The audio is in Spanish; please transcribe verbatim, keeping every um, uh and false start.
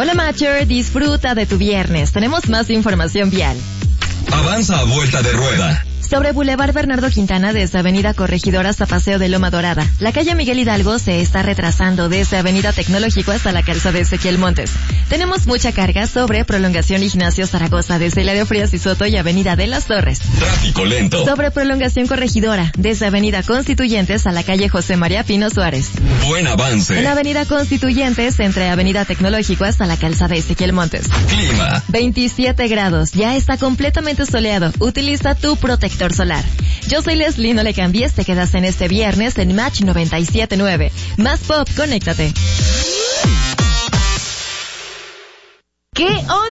Hola Matcher, disfruta de tu viernes. Tenemos más información vial. Avanza a vuelta de rueda. Sobre Boulevard Bernardo Quintana, desde Avenida Corregidora hasta Paseo de Loma Dorada. La calle Miguel Hidalgo se está retrasando desde Avenida Tecnológico hasta la calzada de Ezequiel Montes. Tenemos mucha carga sobre Prolongación Ignacio Zaragoza, desde Hilario Frías y Soto y Avenida de las Torres. Tráfico lento. Sobre Prolongación Corregidora, desde Avenida Constituyentes a la calle José María Pino Suárez. Buen avance. En Avenida Constituyentes, entre Avenida Tecnológico hasta la calzada de Ezequiel Montes. Clima. veintisiete grados, ya está completamente soleado. Utiliza tu protector solar. Yo soy Leslie, no le cambies, te quedas en este viernes en Match noventa y siete punto nueve. Más pop, conéctate. ¿Qué onda?